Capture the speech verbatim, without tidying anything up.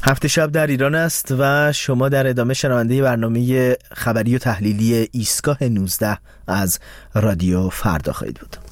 هفته شب در ایران است و شما در ادامه شنونده برنامه خبری و تحلیلی ایستگاه نوزده از رادیو فردا خواهید بود.